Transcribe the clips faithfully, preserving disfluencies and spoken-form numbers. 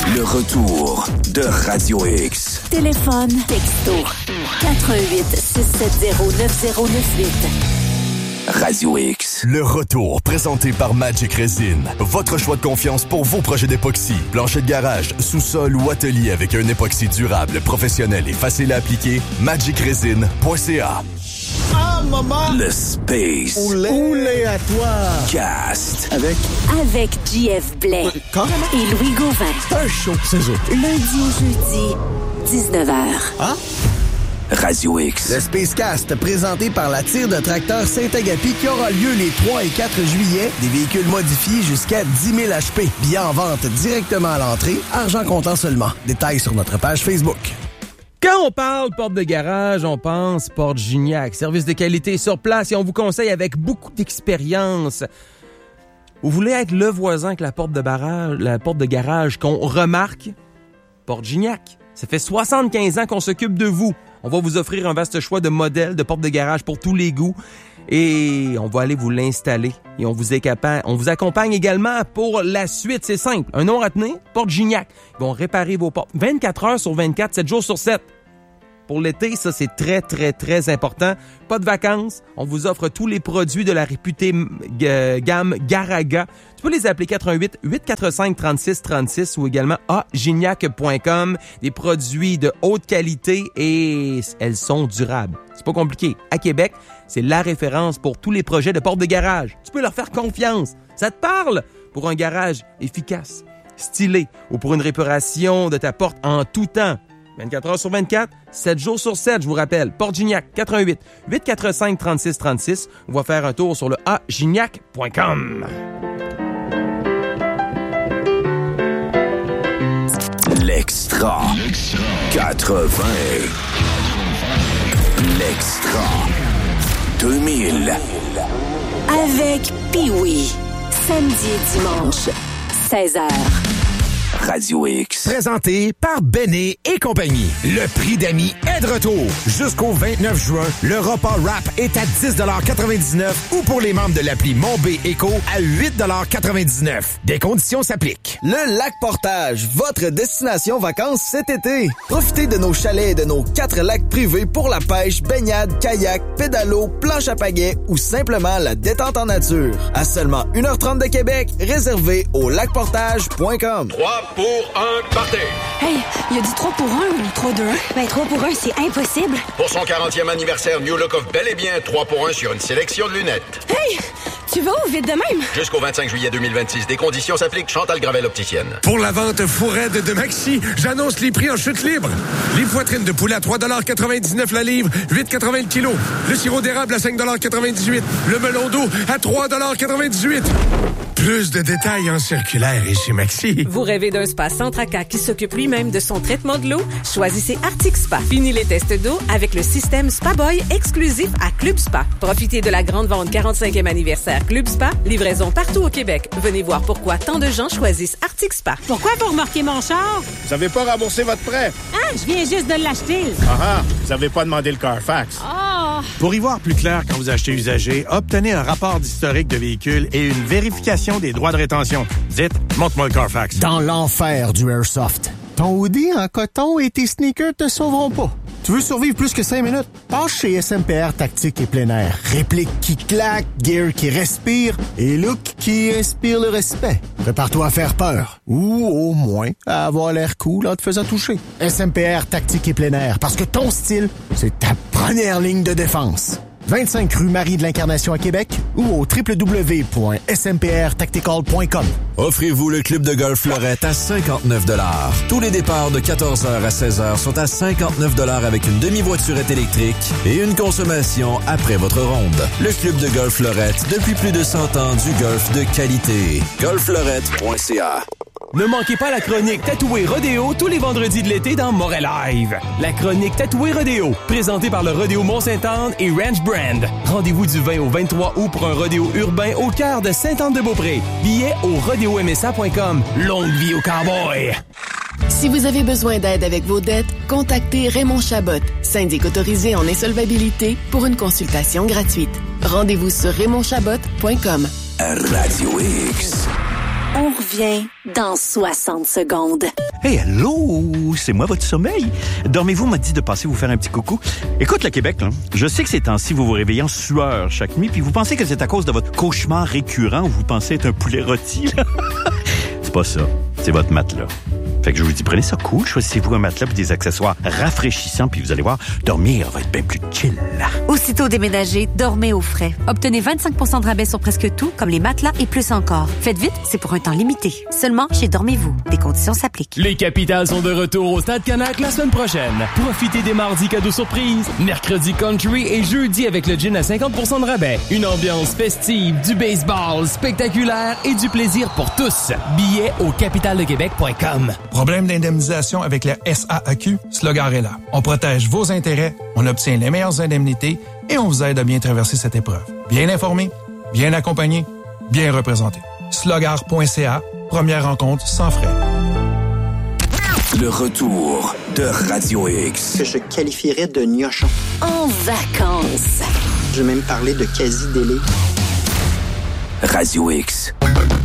Le retour de Radio X. Téléphone, texto, quatre un huit, six sept zéro, neuf zéro neuf huit. Radio X. Le retour présenté par Magic Resin. Votre choix de confiance pour vos projets d'époxy. Plancher de garage, sous-sol ou atelier avec un époxy durable, professionnel et facile à appliquer. magic resin point c a. Ah, maman! Le Space. Oulé, Oulé à toi! Cast. Avec? Avec J F Blais. Quand? Et Louis Gauvin. C'est un show, c'est ça. Lundi au jeudi, dix-neuf heures. Ah? Radio X. Le Spacecast, présenté par la tire de tracteur Saint-Agapi qui aura lieu les trois et quatre juillet. Des véhicules modifiés jusqu'à dix mille H P. Billets en vente directement à l'entrée. Argent comptant seulement. Détails sur notre page Facebook. Quand on parle porte de garage, on pense Porte Gignac. Service de qualité sur place et on vous conseille avec beaucoup d'expérience. Vous voulez être le voisin avec la porte de barrage, la porte de garage qu'on remarque? Porte Gignac. Ça fait soixante-quinze ans qu'on s'occupe de vous. On va vous offrir un vaste choix de modèles de portes de garage pour tous les goûts et on va aller vous l'installer. Et on vous, écapa- on vous accompagne également pour la suite. C'est simple. Un nom à tenir, Porte Gignac. Ils vont réparer vos portes vingt-quatre heures sur vingt-quatre, sept jours sur sept. Pour l'été, ça, c'est très, très, très important. Pas de vacances. On vous offre tous les produits de la réputée euh, gamme Garaga. Tu peux les appeler quatre un huit, huit quatre cinq, trente-six trente-six ou également a gignac point com. Des produits de haute qualité et elles sont durables. C'est pas compliqué. À Québec, c'est la référence pour tous les projets de portes de garage. Tu peux leur faire confiance. Ça te parle? Pour un garage efficace, stylé ou pour une réparation de ta porte en tout temps. vingt-quatre heures sur vingt-quatre, sept jours sur sept, je vous rappelle. Porte Gignac, quatre un huit, huit quatre cinq, trente-six trente-six. On va faire un tour sur le a gignac point com. L'extra. quatre-vingts. L'extra. deux mille. Avec Pee-Wee. Samedi et dimanche, seize heures. Radio X. Présenté par Béné et compagnie. Le prix d'amis est de retour. Jusqu'au vingt-neuf juin, le repas wrap est à dix quatre-vingt-dix-neuf ou pour les membres de l'appli Mon B Éco à huit quatre-vingt-dix-neuf. Des conditions s'appliquent. Le Lac Portage, votre destination vacances cet été. Profitez de nos chalets et de nos quatre lacs privés pour la pêche, baignade, kayak, pédalo, planche à pagaie ou simplement la détente en nature. À seulement une heure trente de Québec, réservé au lac portage point com. trois pour un party. Hey, il a dit trois pour un ou trois deux un? Ben, trois pour un, c'est impossible. Pour son quarantième anniversaire, New Look offre bel et bien trois pour un sur une sélection de lunettes. Hey, tu vas où vite de même? Jusqu'au vingt-cinq juillet deux mille vingt-six, des conditions s'appliquent. Chantal Gravel, opticienne. Pour la vente fourraide de Maxi, j'annonce les prix en chute libre. Les poitrines de poulet à trois quatre-vingt-dix-neuf la livre, huit quatre-vingts le kilo. Le sirop d'érable à cinq quatre-vingt-dix-huit. Le melon d'eau à trois quatre-vingt-dix-huit. Plus de détails en circulaire et chez Maxi. Vous rêvez d'un spa sans tracas qui s'occupe lui-même de son traitement de l'eau? Choisissez Arctic Spa. Fini les tests d'eau avec le système Spa Boy exclusif à Club Spa. Profitez de la grande vente quarante-cinquième anniversaire Club Spa. Livraison partout au Québec. Venez voir pourquoi tant de gens choisissent Arctic Spa. Pourquoi vous remorquez mon char? Vous avez pas remboursé votre prêt? Ah, je viens juste de l'acheter. Ah ah, vous avez pas demandé le Carfax. Oh! Pour y voir plus clair quand vous achetez usagé, obtenez un rapport d'historique de véhicule et une vérification des droits de rétention. Dites, montre-moi le Carfax. Dans l'enfer du Airsoft, ton hoodie en coton et tes sneakers te sauveront pas. Tu veux survivre plus que cinq minutes? Passe chez S M P R Tactique et plein air. Réplique qui claque, gear qui respire et look qui inspire le respect. Prépare-toi à faire peur. Ou au moins à avoir l'air cool en te faisant toucher. S M P R Tactique et plein air, parce que ton style, c'est ta première ligne de défense. vingt-cinq rue Marie de l'Incarnation à Québec ou au w w w point s m p r tactical point com. Offrez-vous le club de golf Fleurette à cinquante-neuf dollars. Tous les départs de quatorze heures à seize heures sont à cinquante-neuf dollars avec une demi-voiturette électrique et une consommation après votre ronde. Le club de golf Fleurette, depuis plus de cent ans, du golf de qualité. golf fleurette point c a. Ne manquez pas la chronique Tatoué Rodéo tous les vendredis de l'été dans Montréal Live. La chronique Tatoué Rodéo, présentée par le Rodéo Mont-Sainte-Anne et Ranch Brand. Rendez-vous du vingt au vingt-trois août pour un rodéo urbain au cœur de Sainte-Anne-de-Beaupré. Billets au rodéo m s a point com. Longue vie au cowboy! Si vous avez besoin d'aide avec vos dettes, contactez Raymond Chabot, syndic autorisé en insolvabilité, pour une consultation gratuite. Rendez-vous sur raymond chabot point com. Radio X. On revient dans soixante secondes. Hey, allô, c'est moi votre sommeil. Dormez-vous m'a dit de passer vous faire un petit coucou. Écoute le Québec, là, je sais que ces temps-ci, vous vous réveillez en sueur chaque nuit, puis vous pensez que c'est à cause de votre cauchemar récurrent où vous pensez être un poulet rôti. C'est pas ça, c'est votre matelas. Fait que je vous dis, prenez ça cool, choisissez-vous un matelas et des accessoires rafraîchissants, puis vous allez voir, dormir va être bien plus chill. Aussitôt déménagé, dormez au frais. Obtenez vingt-cinq pour cent de rabais sur presque tout, comme les matelas et plus encore. Faites vite, c'est pour un temps limité. Seulement chez Dormez-vous. Des conditions s'appliquent. Les Capitals sont de retour au Stade Canac la semaine prochaine. Profitez des mardis cadeaux surprises, mercredi country et jeudi avec le gin à cinquante pour cent de rabais. Une ambiance festive, du baseball spectaculaire et du plaisir pour tous. Billets au capital de québec point com. Problème d'indemnisation avec la S A A Q? Slogar est là. On protège vos intérêts, on obtient les meilleures indemnités et on vous aide à bien traverser cette épreuve. Bien informé, bien accompagné, bien représenté. slogar point c a, première rencontre sans frais. Le retour de Radio X. Que je qualifierais de gnochon. En vacances. Je vais même parler de quasi-délai. Radio X.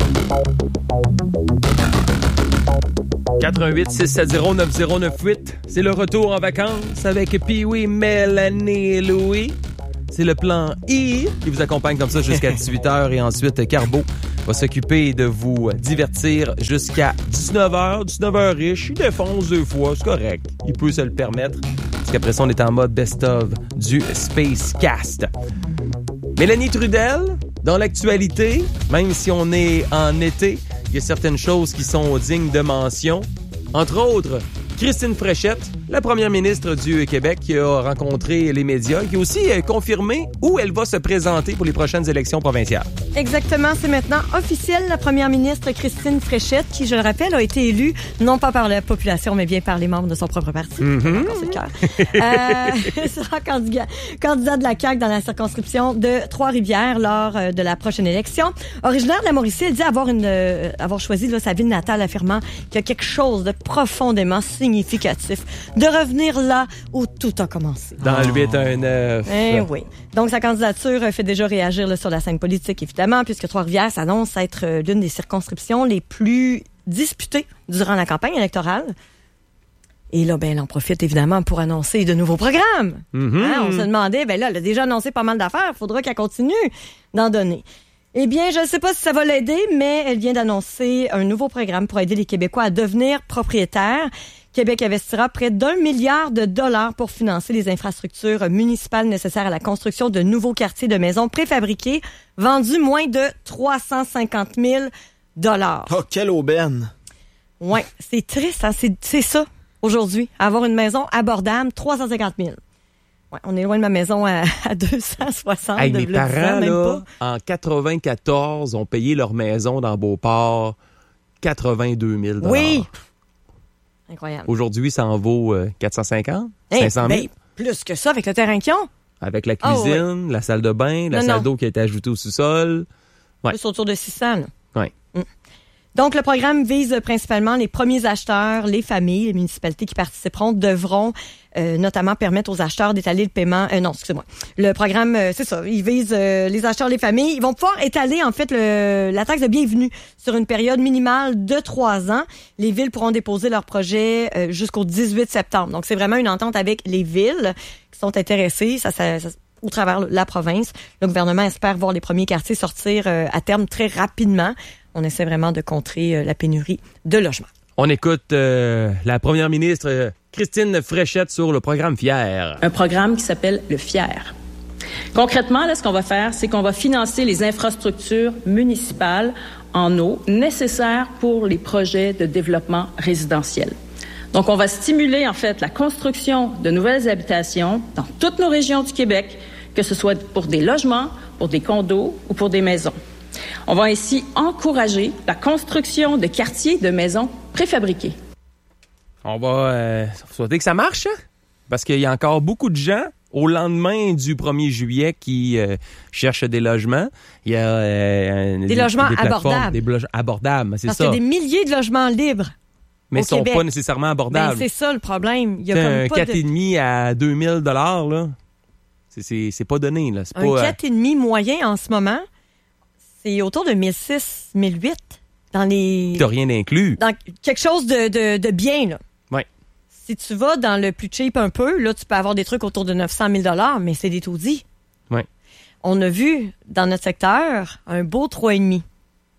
quatre un huit six sept zéro neuf zéro neuf huit. C'est le retour en vacances avec Pee-Wee, Mélanie et Louis. C'est le plan I qui vous accompagne comme ça jusqu'à dix-huit heures et ensuite Carbo va s'occuper de vous divertir jusqu'à dix-neuf heures. dix-neuf heures riche, il défonce deux fois, c'est correct. Il peut se le permettre. Parce qu'après ça, on est en mode best-of du Space Cast. Mélanie Trudel, dans l'actualité, même si on est en été, il y a certaines choses qui sont dignes de mention. Entre autres, Christine Fréchette, la première ministre du Québec, qui a rencontré les médias, qui a aussi confirmé où elle va se présenter pour les prochaines élections provinciales. Exactement, c'est maintenant officiel. La première ministre Christine Fréchette, qui, je le rappelle, a été élue non pas par la population, mais bien par les membres de son propre parti. Mm-hmm. Encore, c'est le cœur. euh, sera candidat, candidat de la C A Q dans la circonscription de Trois-Rivières lors euh, de la prochaine élection. Originaire de la Mauricie, elle dit avoir, une, euh, avoir choisi là, sa ville natale, affirmant qu'il y a quelque chose de profondément significatif de revenir là où tout a commencé. Dans le huit un neuf. Eh oui. Donc, sa candidature fait déjà réagir là, sur la scène politique, évidemment, puisque Trois-Rivières s'annonce être euh, l'une des circonscriptions les plus disputées durant la campagne électorale. Et là, ben, elle en profite évidemment pour annoncer de nouveaux programmes. Mm-hmm. Hein, on se demandait, ben là, elle a déjà annoncé pas mal d'affaires, il faudra qu'elle continue d'en donner. Eh bien, je ne sais pas si ça va l'aider, mais elle vient d'annoncer un nouveau programme pour aider les Québécois à devenir propriétaires. Québec investira près d'un milliard de dollars pour financer les infrastructures municipales nécessaires à la construction de nouveaux quartiers de maisons préfabriquées, vendus moins de trois cent cinquante mille dollars. Oh, quelle aubaine! Ouais, c'est triste, hein? c'est, c'est ça, aujourd'hui. Avoir une maison abordable, trois cent cinquante mille. Ouais, on est loin de ma maison à, à deux cent soixante. Hey, de mes le parents, dire, même là, pas. en quatre-vingt-quatorze, ont payé leur maison dans Beauport quatre-vingt-deux mille dollars. Oui! Incroyable. Aujourd'hui, ça en vaut euh, quatre cent cinquante, hey, cinq cent mille. Ben, plus que ça avec le terrain qu'ils ont. Avec la cuisine, oh, oui. la salle de bain, la non, salle non. d'eau qui a été ajoutée au sous-sol. Ouais. Plus autour de six cents. Là. Ouais. Mm. Donc, le programme vise principalement les premiers acheteurs, les familles, les municipalités qui participeront devront euh, notamment permettre aux acheteurs d'étaler le paiement. Euh, non, excusez-moi. Le programme, euh, c'est ça, il vise euh, les acheteurs, les familles. Ils vont pouvoir étaler en fait le, la taxe de bienvenue sur une période minimale de trois ans. Les villes pourront déposer leur projet euh, jusqu'au dix-huit septembre. Donc, c'est vraiment une entente avec les villes qui sont intéressées. Ça, ça, ça au travers la province. Le gouvernement espère voir les premiers quartiers sortir euh, à terme très rapidement. On essaie vraiment de contrer euh, la pénurie de logements. On écoute euh, la première ministre euh, Christine Fréchette sur le programme FIER. Un programme qui s'appelle le FIER. Concrètement, là, ce qu'on va faire, c'est qu'on va financer les infrastructures municipales en eau nécessaires pour les projets de développement résidentiel. Donc, on va stimuler, en fait, la construction de nouvelles habitations dans toutes nos régions du Québec, que ce soit pour des logements, pour des condos ou pour des maisons. On va ainsi encourager la construction de quartiers de maisons préfabriquées. On va euh, souhaiter que ça marche, hein? Parce qu'il y a encore beaucoup de gens au lendemain du premier juillet qui euh, cherchent des logements. Il y a euh, des, des logements des abordables. Des bloges abordables, c'est Parce ça. Parce qu'il y a des milliers de logements libres. Mais ils ne sont Québec. pas nécessairement abordables. Ben, c'est ça le problème. Il y a comme un pas quatre de... virgule cinq à deux mille dollars là. C'est, c'est, c'est pas donné. Là. C'est un pas, quatre virgule cinq moyen en ce moment, c'est autour de mille six cents, mille huit. dans les... T'as rien inclus. Dans quelque chose de, de, de bien, là. Oui. Si tu vas dans le plus cheap un peu, là, tu peux avoir des trucs autour de neuf cent mille dollars, mais c'est des taudis. Oui. On a vu, dans notre secteur, un beau trois virgule cinq.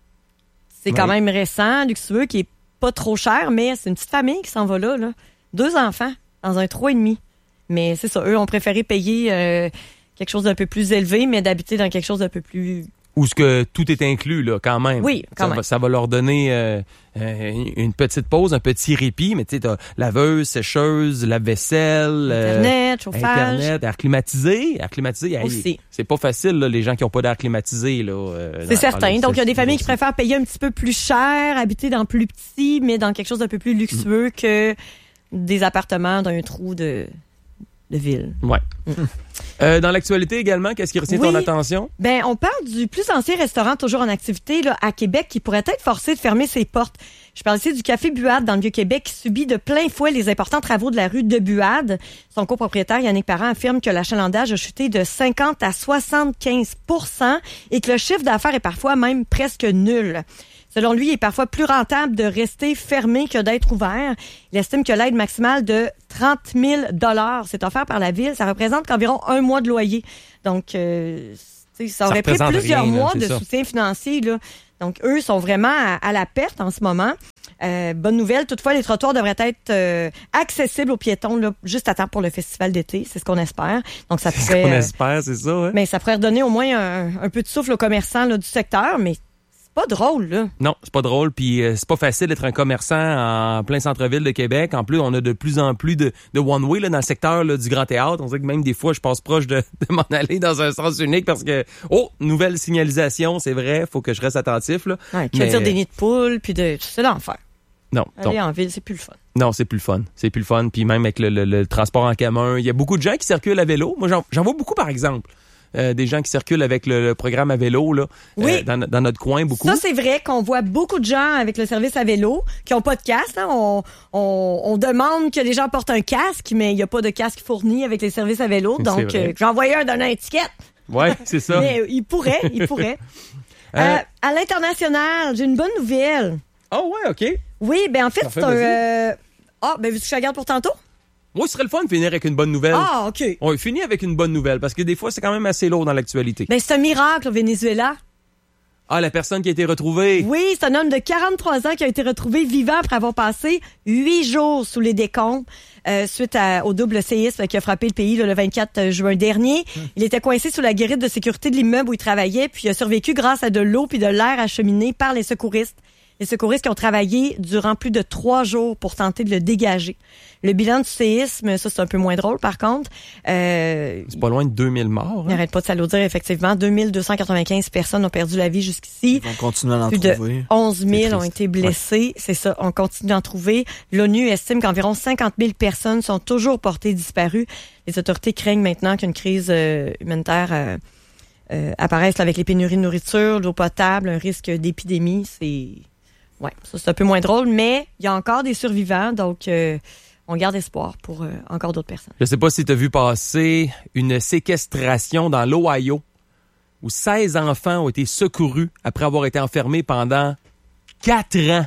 C'est quand oui. même récent, luxueux, qui est pas trop cher, mais c'est une petite famille qui s'en va là, là. Deux enfants dans un trois virgule cinq. Mais c'est ça, eux ont préféré payer euh, quelque chose d'un peu plus élevé, mais d'habiter dans quelque chose d'un peu plus... Où ce que tout est inclus, là, quand même. Oui, quand ça même. Va, ça va leur donner euh, euh, une petite pause, un petit répit, mais tu sais, t'as laveuse, sécheuse, lave-vaisselle... Internet, euh, chauffage. Internet, air climatisé. Air climatisé, hey, aussi. C'est pas facile, là, les gens qui n'ont pas d'air climatisé. Là, euh, c'est dans, certain. dans Donc, il y a des familles qui aussi. préfèrent payer un petit peu plus cher, habiter dans plus petit, mais dans quelque chose d'un peu plus luxueux mm. que des appartements d'un trou de... de ville. Ouais. Mm. Euh, dans l'actualité également, qu'est-ce qui retient oui, ton attention? Ben, on parle du plus ancien restaurant toujours en activité là, à Québec qui pourrait être forcé de fermer ses portes. Je parle ici du Café Buade dans le Vieux-Québec qui subit de plein fouet les importants travaux de la rue de Buade. Son copropriétaire Yannick Parent affirme que l'achalandage a chuté de cinquante à soixante-quinze pour cent et que le chiffre d'affaires est parfois même presque nul. Selon lui, il est parfois plus rentable de rester fermé que d'être ouvert. Il estime que l'aide maximale de trente mille dollars c'est offert par la Ville. Ça représente qu'environ un mois de loyer. Donc, euh, ça aurait ça pris plusieurs rien, mois là, de ça. soutien financier. Là. Donc, eux sont vraiment à, à la perte en ce moment. Euh, bonne nouvelle, toutefois, les trottoirs devraient être euh, accessibles aux piétons là, juste à temps pour le festival d'été. C'est ce qu'on espère. Donc, ça pourrait... On euh, espère, c'est ça, ouais. Mais ça pourrait redonner au moins un, un peu de souffle aux commerçants là, du secteur, mais c'est pas drôle, là. Non, c'est pas drôle, puis euh, c'est pas facile d'être un commerçant en plein centre-ville de Québec. En plus, on a de plus en plus de, de one-way là, dans le secteur là, du Grand Théâtre. On dirait que même des fois, je passe proche de, de m'en aller dans un sens unique parce que, oh, nouvelle signalisation, c'est vrai, faut que je reste attentif. Là. Ouais, qui veut dire des nids de poules, puis de... C'est l'enfer. Non. Aller donc, en ville, c'est plus le fun. Non, c'est plus le fun. C'est plus le fun. Puis même avec le, le, le transport en commun, il y a beaucoup de gens qui circulent à vélo. Moi, j'en, j'en vois beaucoup, par exemple. Euh, des gens qui circulent avec le, le programme à vélo là, oui. euh, dans, dans notre coin, beaucoup. Ça, c'est vrai qu'on voit beaucoup de gens avec le service à vélo qui n'ont pas de casque. Hein. On, on, on demande que les gens portent un casque, mais il n'y a pas de casque fourni avec les services à vélo. Donc, euh, j'en voyais un donnant étiquette. Oui, c'est ça. Mais euh, il pourrait, il pourrait. euh, euh, à l'international, j'ai une bonne nouvelle. Oh ouais, OK. Oui, ben en fait, Parfait, c'est un... Euh... Ah, ben veux-tu que je la garde pour tantôt? Moi, ce serait le fun de finir avec une bonne nouvelle. Ah, OK. On finit avec une bonne nouvelle, parce que des fois, c'est quand même assez lourd dans l'actualité. Ben, c'est un miracle au Venezuela. Ah, la personne qui a été retrouvée. Oui, c'est un homme de quarante-trois ans qui a été retrouvé vivant après avoir passé huit jours sous les décombres euh, suite à, au double séisme qui a frappé le pays là, le vingt-quatre juin dernier. Hum. Il était coincé sous la guérite de sécurité de l'immeuble où il travaillait, puis il a survécu grâce à de l'eau puis de l'air acheminé par les secouristes. Les secouristes qui ont travaillé durant plus de trois jours pour tenter de le dégager. Le bilan du séisme, ça, c'est un peu moins drôle, par contre. Euh, c'est pas loin de deux mille morts. Hein? Il n'arrête pas de s'alourdir, effectivement. deux mille deux cent quatre-vingt-quinze personnes ont perdu la vie jusqu'ici. Ils vont continuer à en plus trouver. De onze mille ont été blessés. Ouais. C'est ça, on continue d'en trouver. L'ONU estime qu'environ cinquante mille personnes sont toujours portées disparues. Les autorités craignent maintenant qu'une crise euh, humanitaire euh, euh, apparaisse là, avec les pénuries de nourriture, l'eau potable, un risque d'épidémie. C'est... Ouais, ça c'est un peu moins drôle, mais il y a encore des survivants, donc euh, on garde espoir pour euh, encore d'autres personnes. Je sais pas si tu as vu passer une séquestration dans l'Ohio où seize enfants ont été secourus après avoir été enfermés pendant quatre ans.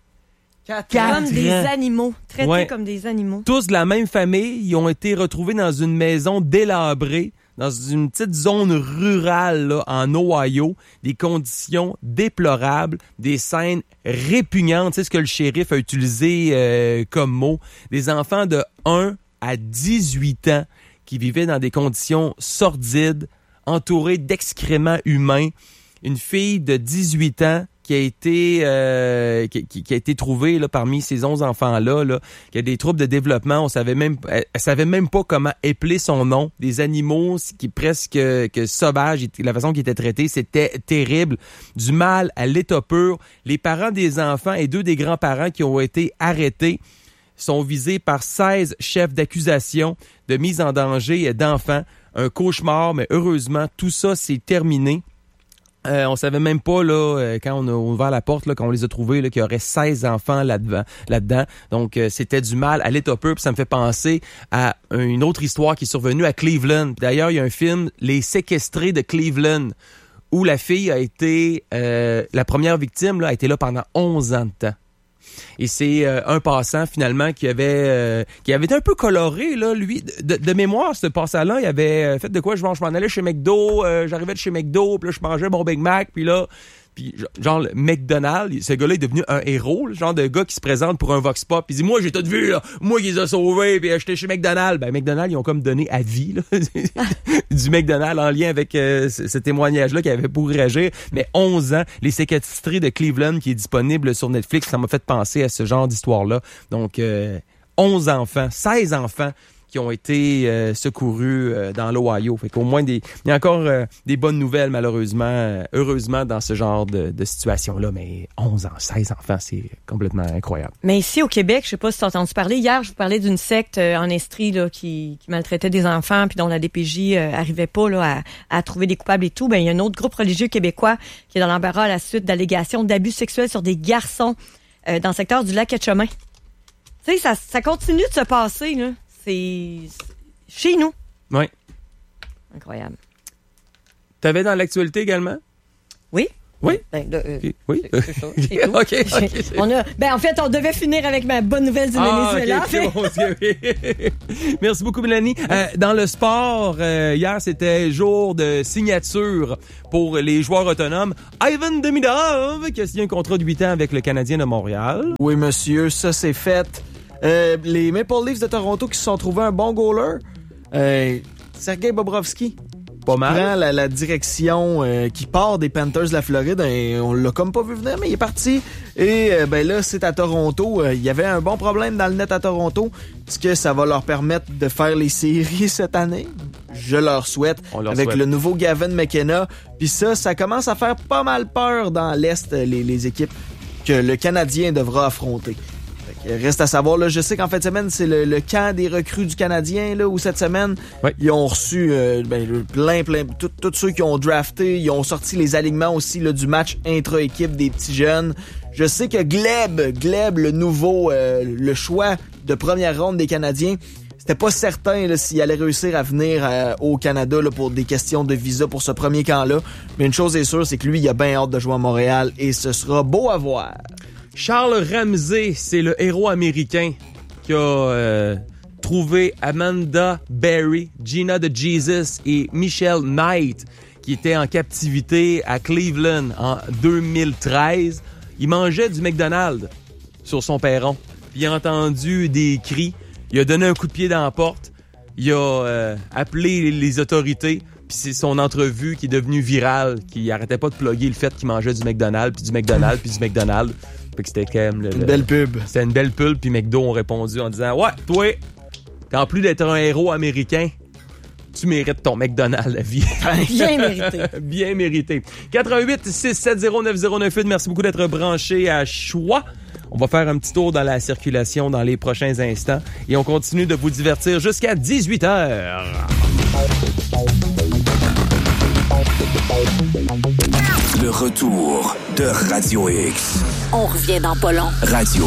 Quatre ans. Comme des animaux, traités ouais. comme des animaux. Tous de la même famille, ils ont été retrouvés dans une maison délabrée, dans une petite zone rurale là, en Ohio, des conditions déplorables, des scènes répugnantes, c'est ce que le shérif a utilisé euh, comme mot, des enfants de un à dix-huit ans qui vivaient dans des conditions sordides, entourés d'excréments humains, une fille de dix-huit ans qui a été euh, qui, qui a été trouvée là parmi ces onze enfants-là là, qui a des troubles de développement, on savait même elle, elle savait même pas comment épeler son nom, des animaux qui presque que sauvages, la façon qu'ils étaient traités, c'était terrible, du mal à l'état pur. Les parents des enfants et deux des grands-parents qui ont été arrêtés sont visés par seize chefs d'accusation de mise en danger d'enfants, un cauchemar, mais heureusement tout ça s'est terminé. Euh, on savait même pas là quand on a ouvert la porte là, quand on les a trouvés là, qu'il y aurait seize enfants là-dedans. là-dedans. Donc euh, c'était du mal à l'état pur. Puis ça me fait penser à une autre histoire qui est survenue à Cleveland. D'ailleurs, il y a un film Les séquestrés de Cleveland où la fille a été, euh, la première victime, là, a été là pendant onze ans de temps. Et c'est euh, un passant, finalement, qui avait euh, qui avait été un peu coloré, là, lui. De, de mémoire, ce passant-là, il avait euh, fait de quoi? Je, je m'en allais chez McDo, euh, j'arrivais de chez McDo, puis là, je mangeais mon Big Mac, puis là... Puis genre, le McDonald's, ce gars-là est devenu un héros, le genre de gars qui se présente pour un vox pop, puis il dit « Moi, j'ai tout vu, là. Moi qui les a sauvés, puis j'étais chez McDonald's. » Ben, McDonald's, ils ont comme donné à vie, là, du McDonald's en lien avec euh, ce, ce témoignage-là qui avait pour réagir. Mais onze ans, les séquestrés de Cleveland qui est disponible sur Netflix, ça m'a fait penser à ce genre d'histoire-là. Donc, euh, onze enfants, seize enfants qui ont été euh, secourus euh, dans l'Ohio. Fait qu'au moins, des, il y a encore euh, des bonnes nouvelles, malheureusement, euh, heureusement, dans ce genre de, de situation-là. Mais onze ans, seize enfants, c'est complètement incroyable. Mais ici, au Québec, je sais pas si tu as entendu parler, hier, je vous parlais d'une secte euh, en Estrie là, qui, qui maltraitait des enfants puis dont la D P J euh, arrivait pas là, à, à trouver des coupables et tout. Ben, il y a un autre groupe religieux québécois qui est dans l'embarras à la suite d'allégations d'abus sexuels sur des garçons euh, dans le secteur du Lac-Etchemin. Tu sais, ça, ça continue de se passer, là. C'est chez nous. Oui. Incroyable. T'avais dans l'actualité également? Oui. Oui. Ben, de, euh, oui. C'est, c'est ça. C'est tout. OK. okay on a, ben, en fait, on devait finir avec ma bonne nouvelle du ah, Venezuela. Okay, okay, bon, okay. Merci beaucoup, Mélanie. Euh, dans le sport, euh, hier, c'était jour de signature pour les joueurs autonomes. Ivan Demidov, qui a signé un contrat de huit ans avec le Canadien de Montréal. Oui, monsieur, ça, c'est fait. Euh, les Maple Leafs de Toronto qui se sont trouvés un bon goaler. Euh, Sergei Bobrovsky. Pas mal. Prend la, la direction euh, qui part des Panthers de la Floride. Et on l'a comme pas vu venir, mais il est parti. Et euh, ben là, c'est à Toronto. Euh, il y avait un bon problème dans le net à Toronto. Est-ce que ça va leur permettre de faire les séries cette année? Je leur souhaite. On leur avec souhaite. le nouveau Gavin McKenna. Puis ça, ça commence à faire pas mal peur dans l'Est, les, les équipes que le Canadien devra affronter. Reste à savoir, là, je sais qu'en fin de semaine, c'est le, le camp des recrues du Canadien, là, où cette semaine, oui. ils ont reçu euh, ben, plein, plein, tous ceux qui ont drafté, ils ont sorti les alignements aussi là, du match intra-équipe des petits jeunes. Je sais que Gleb, Gleb, le nouveau, euh, le choix de première ronde des Canadiens, c'était pas certain là, s'il allait réussir à venir euh, au Canada là, pour des questions de visa pour ce premier camp-là. Mais une chose est sûre, c'est que lui, il a bien hâte de jouer à Montréal et ce sera beau à voir. Charles Ramsey, c'est le héros américain qui a euh, trouvé Amanda Berry, Gina de Jesus et Michelle Knight qui étaient en captivité à Cleveland en deux mille treize. Il mangeait du McDonald's sur son perron. Puis il a entendu des cris. Il a donné un coup de pied dans la porte. Il a euh, appelé les autorités. Puis c'est son entrevue qui est devenue virale, qui arrêtait pas de plugger le fait qu'il mangeait du McDonald's, puis du McDonald's, puis du McDonald's. Fait que c'était quand même... Le, une le, belle pub. C'était une belle pub, puis McDo ont répondu en disant « Ouais, toi, en plus d'être un héros américain, tu mérites ton McDonald's à vie. » Bien mérité. Bien mérité. quatre un huit six sept zéro neuf zéro neuf huit, merci beaucoup d'être branché à Choix. On va faire un petit tour dans la circulation dans les prochains instants et on continue de vous divertir jusqu'à dix-huit heures. Le retour de Radio X. On revient dans pas long. Radio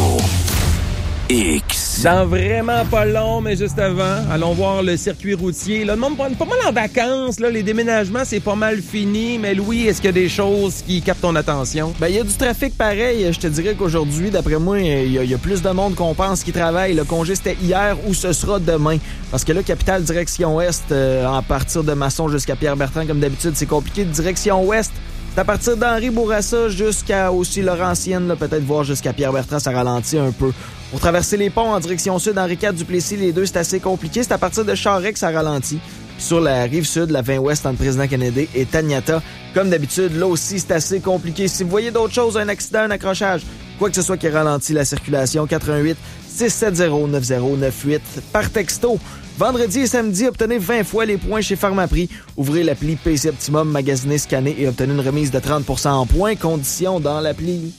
X. Dans vraiment pas long, mais juste avant, allons voir le circuit routier. Là, le monde est pas mal en vacances. Là, les déménagements, c'est pas mal fini. Mais Louis, est-ce qu'il y a des choses qui captent ton attention? Ben, il y a du trafic pareil. Je te dirais qu'aujourd'hui, d'après moi, il y, y a plus de monde qu'on pense qui travaille. Le congé, c'était hier ou ce sera demain. Parce que là, capitale direction ouest, euh, en partir de Masson jusqu'à Pierre-Bertrand, comme d'habitude, c'est compliqué. Direction ouest, c'est à partir d'Henri Bourassa jusqu'à aussi Laurentienne, là, peut-être voir jusqu'à Pierre-Bertrand, ça ralentit un peu. Pour traverser les ponts en direction sud, Henri quatre, Duplessis, les deux, c'est assez compliqué. C'est à partir de Charest que ça ralentit. Puis sur la rive sud, la vingt ouest entre Président Kennedy et Taniata, comme d'habitude, là aussi, c'est assez compliqué. Si vous voyez d'autres choses, un accident, un accrochage, quoi que ce soit qui ralentit la circulation, quatre un huit six sept zéro neuf zéro neuf huit par texto. Vendredi et samedi, obtenez vingt fois les points chez Pharmaprix. Ouvrez l'appli P C Optimum, magasinez, scannez et obtenez une remise de trente pour cent en points. Conditions dans l'appli.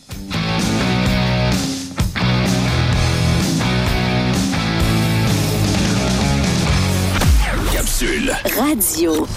Capsule. Radio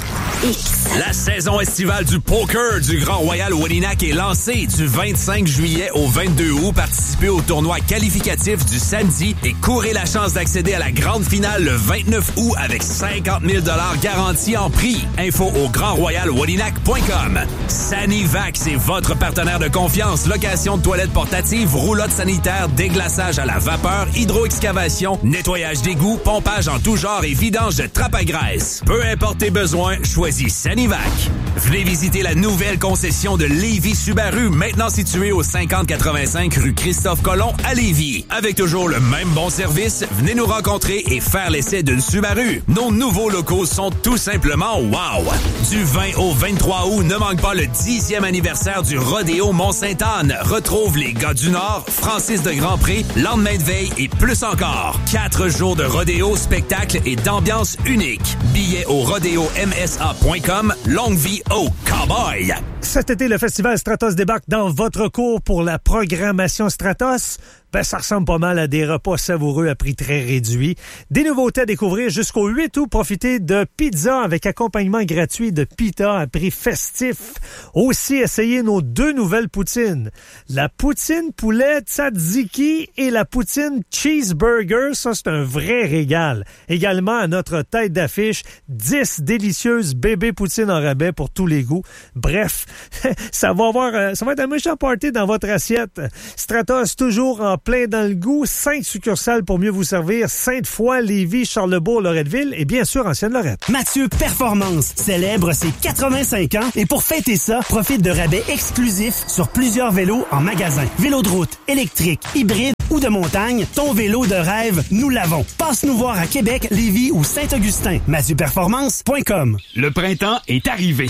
X. La saison estivale du poker du Grand Royal Wolinak est lancée du vingt-cinq juillet au vingt-deux août. Participez au tournoi qualificatif du samedi et courez la chance d'accéder à la grande finale le vingt-neuf août avec cinquante mille dollars garantis en prix. Info au grand royal wolinak point com. Sanivac, c'est votre partenaire de confiance. Location de toilettes portatives, roulotte sanitaire, déglaçage à la vapeur, hydroexcavation, nettoyage d'égouts, pompage en tout genre et vidange de trappe à graisse. Peu importe tes besoins, choisis Sanivac. Venez visiter la nouvelle concession de Lévis Subaru, maintenant située au cinquante quatre-vingt-cinq rue Christophe Colomb à Lévis. Avec toujours le même bon service, venez nous rencontrer et faire l'essai d'une Subaru. Nos nouveaux locaux sont tout simplement wow! Du vingt au vingt-trois août, ne manque pas le dixième anniversaire du Rodéo Mont-Sainte-Anne. Retrouve les gars du Nord, Francis de Grandpré, lendemain de veille et plus encore. Quatre jours de rodéo, spectacle et d'ambiance unique. Billets au rodéo m s a point com. Longue vie au cowboy! Cet été, le festival Stratos débarque dans votre cours pour la programmation Stratos. Ben, ça ressemble pas mal à des repas savoureux à prix très réduit. Des nouveautés à découvrir jusqu'au huit août. Profitez de pizza avec accompagnement gratuit de pita à prix festif. Aussi, essayez nos deux nouvelles poutines. La poutine poulet tzatziki et la poutine cheeseburger. Ça, c'est un vrai régal. Également, à notre tête d'affiche, dix délicieuses bébés poutines en rabais pour tous les goûts. Bref, ça va avoir, ça va être un méchant party dans votre assiette. Stratos, toujours en plein dans le goût. Cinq succursales pour mieux vous servir. Sainte-Foy, Lévis, Charlebourg, Loretteville et bien sûr Ancienne-Lorette. Mathieu Performance célèbre ses quatre-vingt-cinq ans et pour fêter ça, profite de rabais exclusifs sur plusieurs vélos en magasin. Vélos de route, électriques, hybrides ou de montagne, ton vélo de rêve, nous l'avons. Passe nous voir à Québec, Lévis ou Saint-Augustin. mathieu performance point com. Le printemps est arrivé.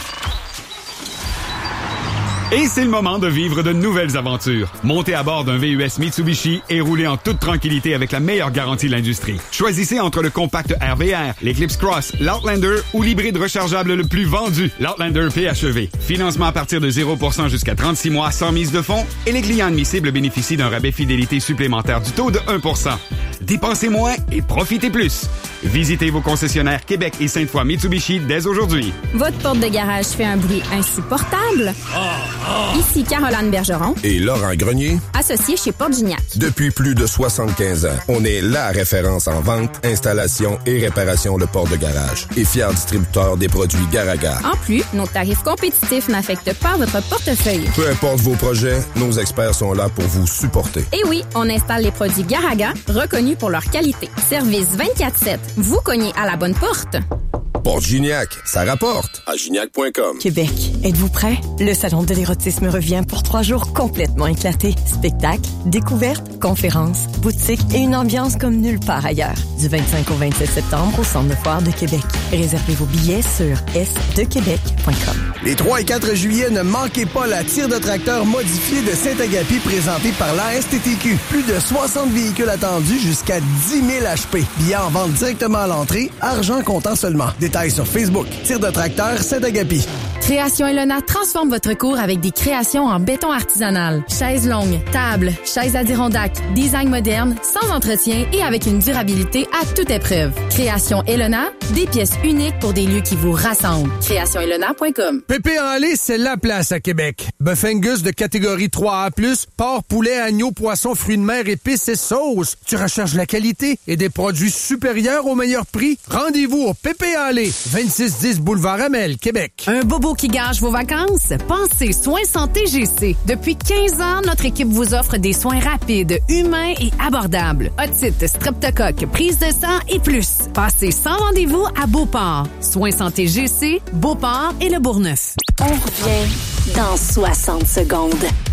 Et c'est le moment de vivre de nouvelles aventures. Montez à bord d'un V U S Mitsubishi et roulez en toute tranquillité avec la meilleure garantie de l'industrie. Choisissez entre le compact R V R, l'Eclipse Cross, l'Outlander ou l'hybride rechargeable le plus vendu, l'Outlander P H E V. Financement à partir de zéro pour cent jusqu'à trente-six mois sans mise de fonds et les clients admissibles bénéficient d'un rabais fidélité supplémentaire du taux de un pour cent. Dépensez moins et profitez plus. Visitez vos concessionnaires Québec et Sainte-Foy Mitsubishi dès aujourd'hui. Votre porte de garage fait un bruit insupportable? Oh, oh. Ici Caroline Bergeron. Et Laurent Grenier. Associé chez Porte Gignac. Depuis plus de soixante-quinze ans, on est la référence en vente, installation et réparation de portes de garage. Et fier distributeur des produits Garaga. En plus, nos tarifs compétitifs n'affectent pas votre portefeuille. Peu importe vos projets, nos experts sont là pour vous supporter. Et oui, on installe les produits Garaga, reconnus pour leur qualité. Service vingt-quatre sept. Vous cognez à la bonne porte. Porte Gignac, ça rapporte. À gignac point com. Québec, êtes-vous prêts? Le Salon de l'érotisme revient pour trois jours complètement éclatés. Spectacles, découvertes, conférences, boutiques et une ambiance comme nulle part ailleurs. Du vingt-cinq au vingt-sept septembre au Centre de foire de Québec. Réservez vos billets sur s de québec point com. Les trois et quatre juillet, ne manquez pas la tire de tracteur modifiée de Saint-Agapi présentée par la S T T Q. Plus de soixante véhicules attendus jusqu'à dix mille H P. Billets en vente directement à l'entrée, argent comptant seulement. Détails sur Facebook. Tire de tracteur Saint-Agapi. Création Elona transforme votre cours avec des créations en béton artisanal. Chaises longues, tables, chaises Adirondack, design moderne, sans entretien et avec une durabilité à toute épreuve. Création Elona, des pièces uniques pour des lieux qui vous rassemblent. création elona point com. Pépé en lait, c'est la place à Québec. Bœuf Angus de catégorie trois A plus, porc, poulet, agneau, poisson, fruits de mer, épices et sauces. Tu recherches la qualité et des produits supérieurs au meilleur prix? Rendez-vous au Pépé en lait, vingt-six dix boulevard Amel, Québec. Un bobo qui gâche vos vacances? Pensez Soins Santé G C. Depuis quinze ans, notre équipe vous offre des soins rapides, humains et abordables. Otite, streptocoque, prise de sang et plus. Passez sans rendez-vous à Beauport. Soins Santé G C, Beauport et le Bourgneuf. On revient dans soixante secondes.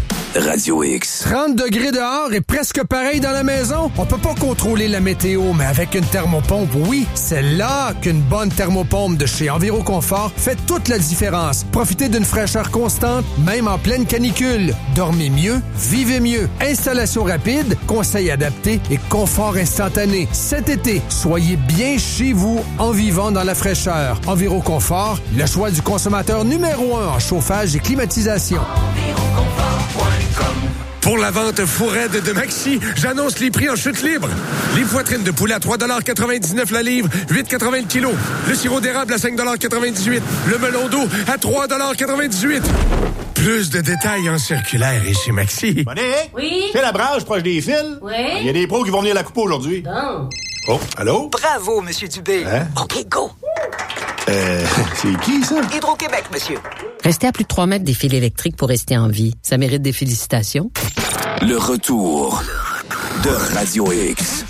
Radio X. trente degrés dehors et presque pareil dans la maison. On peut pas contrôler la météo, mais avec une thermopompe, oui, c'est là qu'une bonne thermopompe de chez Enviroconfort fait toute la différence. Profitez d'une fraîcheur constante, même en pleine canicule. Dormez mieux, vivez mieux. Installation rapide, conseils adaptés et confort instantané. Cet été, soyez bien chez vous en vivant dans la fraîcheur. Enviroconfort, le choix du consommateur numéro un en chauffage et climatisation. Pour Pour la vente fourraide de Maxi, j'annonce les prix en chute libre. Les poitrines de poulet à trois quatre-vingt-dix-neuf la livre, huit quatre-vingts le kilo. Le sirop d'érable à cinq quatre-vingt-dix-huit. Le melon d'eau à trois quatre-vingt-dix-huit. Plus de détails en circulaire et chez Maxi. Monique? Oui? C'est la brage proche des fils? Oui? Il y a des pros qui vont venir la couper aujourd'hui. Bon. Oh, allô? Bravo, Monsieur Dubé. Hein? OK, go. Euh, c'est qui, ça? Hydro-Québec, monsieur. Restez à plus de trois mètres des fils électriques pour rester en vie. Ça mérite des félicitations. Le retour de Radio X.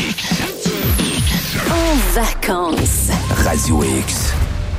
En vacances. Radio X.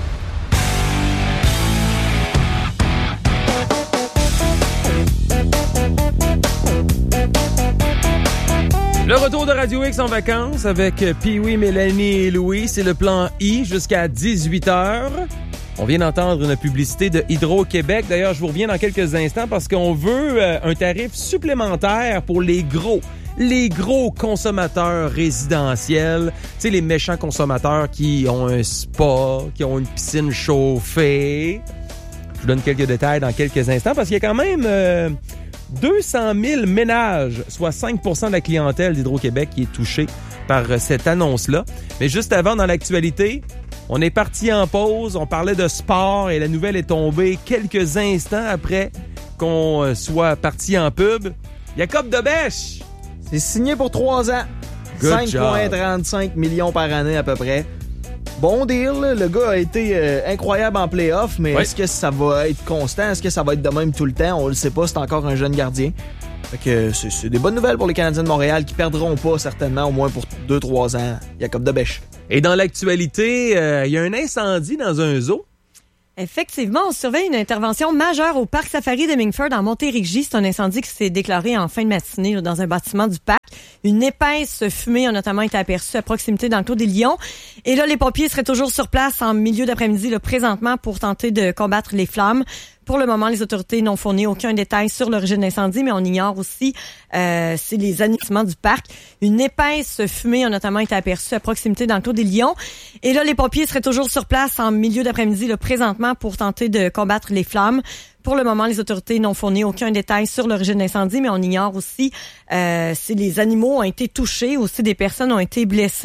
Le retour de Radio X en vacances avec Pee-wee, Mélanie et Louis. C'est le plan I jusqu'à dix-huit heures. On vient d'entendre une publicité de Hydro-Québec. D'ailleurs, je vous reviens dans quelques instants parce qu'on veut euh, un tarif supplémentaire pour les gros, les gros consommateurs résidentiels. Tu sais, les méchants consommateurs qui ont un spa, qui ont une piscine chauffée. Je vous donne quelques détails dans quelques instants parce qu'il y a quand même... Euh, deux cent mille ménages, soit cinq pour cent de la clientèle d'Hydro-Québec qui est touchée par cette annonce-là. Mais juste avant, dans l'actualité, on est parti en pause, on parlait de sport et la nouvelle est tombée quelques instants après qu'on soit parti en pub. Jacob Debèche! C'est signé pour trois ans. cinq virgule trente-cinq millions par année à peu près. Bon deal, là. Le gars a été euh, incroyable en play-off, mais oui. Est-ce que ça va être constant? Est-ce que ça va être de même tout le temps? On le sait pas, c'est encore un jeune gardien. Fait que c'est, c'est des bonnes nouvelles pour les Canadiens de Montréal qui perdront pas certainement, au moins pour deux trois ans. Jacob Debèche. Et dans l'actualité, il euh, y a un incendie dans un zoo. Effectivement, on surveille une intervention majeure au parc safari de Mingford en Montérégie. C'est un incendie qui s'est déclaré en fin de matinée là, dans un bâtiment du parc. Une épaisse fumée a notamment été aperçue à proximité dans le Clos des Lions. Et là, les pompiers seraient toujours sur place en milieu d'après-midi là, présentement pour tenter de combattre les flammes. Pour le moment, les autorités n'ont fourni aucun détail sur l'origine de l'incendie, mais on ignore aussi euh, c'est les agissements du parc. Une épaisse fumée a notamment été aperçue à proximité dans le Clos des Lions. Et là, les pompiers seraient toujours sur place en milieu d'après-midi là, présentement pour tenter de combattre les flammes. Pour le moment, les autorités n'ont fourni aucun détail sur l'origine de l'incendie, mais on ignore aussi euh, si les animaux ont été touchés ou si des personnes ont été blessées.